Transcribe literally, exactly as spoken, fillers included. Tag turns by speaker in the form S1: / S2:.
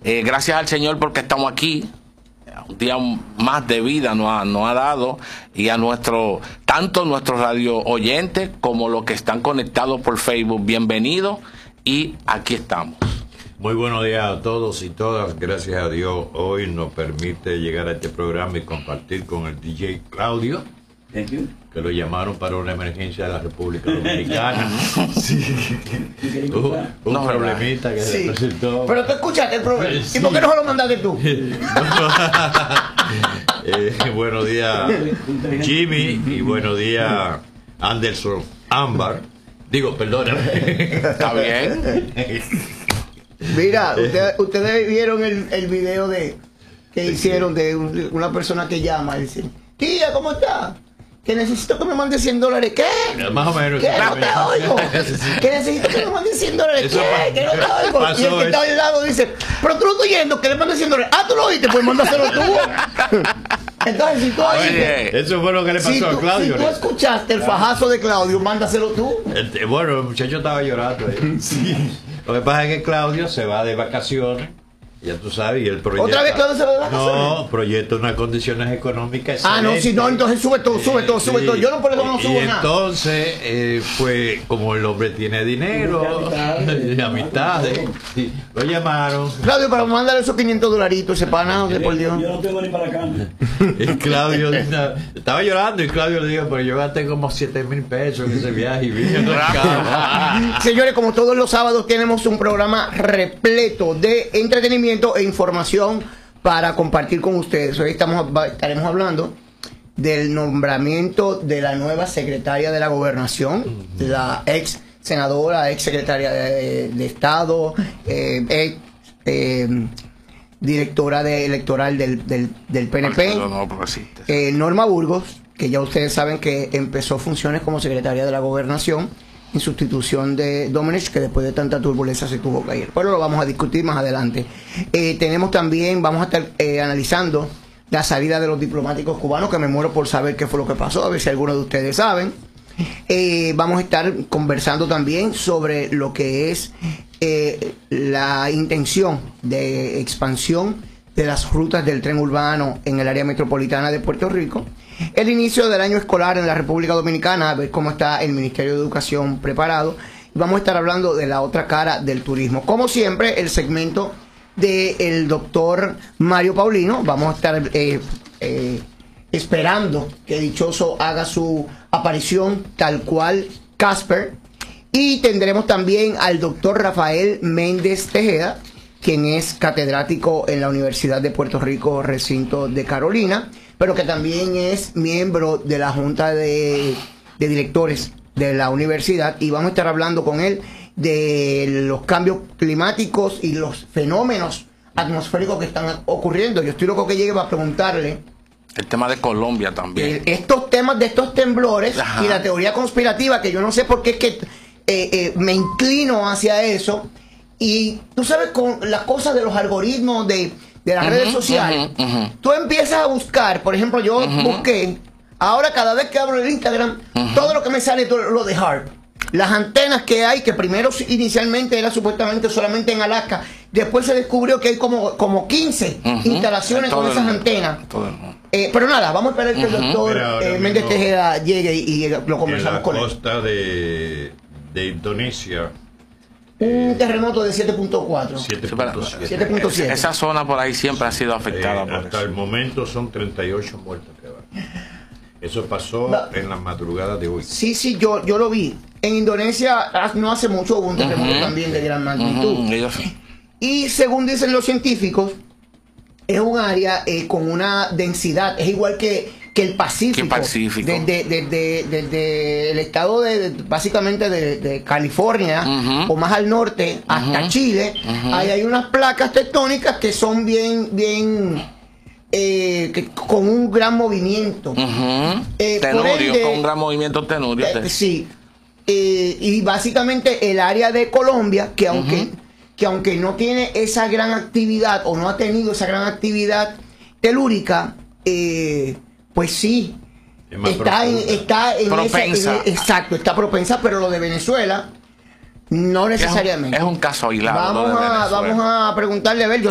S1: Eh, gracias al Señor porque estamos aquí. Un día más de vida nos ha, nos ha dado, y a nuestro, tanto nuestros radio oyentes como los que están conectados por Facebook, bienvenidos, y aquí estamos.
S2: Muy buenos días a todos y todas. Gracias a Dios hoy nos permite llegar a este programa y compartir con el D J Claudio, que lo llamaron para una emergencia de la República Dominicana. Sí. Uh, un no, problemita que sí. se presentó.
S3: Pero tú escuchaste el problema. Sí. ¿Y por qué no se lo mandaste tú?
S2: eh, buenos días, Jimmy, y buenos días, Anderson Ámbar. Digo, perdóname.
S1: ¿Está bien?
S3: Mira, ustedes, ustedes vieron el, el video de que hicieron de una persona que llama y dice: tía, ¿cómo está? Que necesito que me mande cien dólares. ¿Qué?
S2: Más o menos.
S3: ¿Qué? No te oigo. Que necesito que me mande cien dólares. ¿Qué? Que no te oigo. Y el que está al lado dice: pero tú lo estoy oyendo, que le mande cien dólares. Ah, tú lo oíste, pues mándaselo tú. Entonces, si tú oíste,
S2: eso fue lo que le pasó
S3: si tú,
S2: a Claudio.
S3: Si tú escuchaste el fajazo de Claudio, mándaselo tú.
S2: El, bueno, el muchacho estaba llorando. ¿eh? Sí. Lo que pasa es que Claudio se va de vacaciones. Ya tú sabes, y el proyecto.
S3: ¿Otra vez Claudio se va de vacaciones?
S2: No, proyecta unas condiciones económicas excelentes.
S3: Ah, no, si no, entonces sube todo, sube todo, sube
S2: sí.
S3: todo. Yo no por eso no subo
S2: y
S3: nada.
S2: Entonces, eh, pues, como el hombre tiene dinero, y amistades, sí, lo llamaron.
S3: Claudio, para mandarle esos quinientos dolaritos, ese pana, de por Dios.
S4: Yo no tengo ni para la cama.
S2: Y Claudio estaba llorando, y Claudio le dijo: pero yo gasté como siete mil pesos en ese viaje y vine a
S3: Señores, como todos los sábados, tenemos un programa repleto de entretenimiento e información para compartir con ustedes. Hoy estamos, estaremos hablando del nombramiento de la nueva secretaria de la Gobernación, uh-huh. la ex senadora, ex secretaria de, de Estado, eh, ex eh, directora de, electoral del, del, del P N P,
S1: no, no,
S3: eh, Norma Burgos, que ya ustedes saben que empezó funciones como secretaria de la Gobernación en sustitución de Domenech, que después de tanta turbulencia se tuvo que ir. Pero lo vamos a discutir más adelante. Eh, tenemos también, vamos a estar eh, analizando la salida de los diplomáticos cubanos, que me muero por saber qué fue lo que pasó, a ver si algunos de ustedes saben. Eh, vamos a estar conversando también sobre lo que es eh, la intención de expansión de las rutas del tren urbano en el área metropolitana de Puerto Rico, el inicio del año escolar en la República Dominicana, a ver cómo está el Ministerio de Educación preparado, y vamos a estar hablando de la otra cara del turismo. Como siempre, el segmento del doctor Mario Paulino, vamos a estar eh, eh, esperando que Dichoso haga su aparición tal cual Casper, y tendremos también al doctor Rafael Méndez Tejeda, quien es catedrático en la Universidad de Puerto Rico, recinto de Carolina, pero que también es miembro de la Junta de, de Directores de la universidad, y vamos a estar hablando con él de los cambios climáticos y los fenómenos atmosféricos que están ocurriendo. Yo estoy loco que llegue para preguntarle
S1: el tema de Colombia también.
S3: Eh, estos temas de estos temblores. Ajá. Y la teoría conspirativa, que yo no sé por qué es que eh, eh, me inclino hacia eso. Y tú sabes, con las cosas de los algoritmos de, de las uh-huh, redes sociales, uh-huh, uh-huh. tú empiezas a buscar, por ejemplo, yo uh-huh. busqué, ahora cada vez que abro el Instagram, uh-huh. todo lo que me sale es lo de HAARP. Las antenas que hay, que primero inicialmente era supuestamente solamente en Alaska, después se descubrió que hay como, como quince uh-huh. instalaciones con esas antenas. Eh, pero nada, vamos a esperar que uh-huh. el doctor eh, Méndez Tejeda llegue y, y lo conversamos con él.
S2: En la costa de, de Indonesia,
S3: un terremoto de siete punto cuatro.
S2: siete punto siete.
S1: Esa zona por ahí siempre ha sido afectada.
S2: Eh,
S1: por
S2: hasta
S1: eso.
S2: el momento son treinta y ocho muertos que van. Eso pasó no. en la madrugada de hoy.
S3: Sí, sí, yo, yo lo vi. En Indonesia no hace mucho hubo un terremoto uh-huh. también de gran magnitud. Uh-huh. Y según dicen los científicos, es un área eh, con una densidad, es igual que, que el Pacífico.
S1: Pacífico?
S3: Desde de, de, de, de el estado de, de básicamente de, de California uh-huh. o más al norte hasta uh-huh. Chile, uh-huh. ahí hay unas placas tectónicas que son bien, bien eh, que, con un gran movimiento.
S1: Uh-huh. eh, tenurio, ende, con un gran movimiento tenurio.
S3: Eh, sí. Eh, y básicamente el área de Colombia, que aunque, uh-huh. que aunque no tiene esa gran actividad o no ha tenido esa gran actividad telúrica, eh, pues sí, está en, está en
S1: propensa.
S3: Esa, en, exacto, está propensa, pero lo de Venezuela no necesariamente.
S1: Es un, es un caso aislado.
S3: Vamos, a, vamos a preguntarle a ver. Yo